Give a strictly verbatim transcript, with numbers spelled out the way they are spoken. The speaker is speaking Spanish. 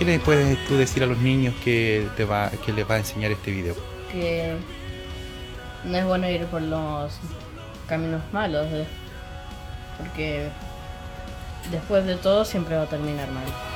¿Qué le puedes tú decir a los niños que, te va, que les va a enseñar este video? Que no es bueno ir por los caminos malos, ¿eh? Porque después de todo siempre va a terminar mal.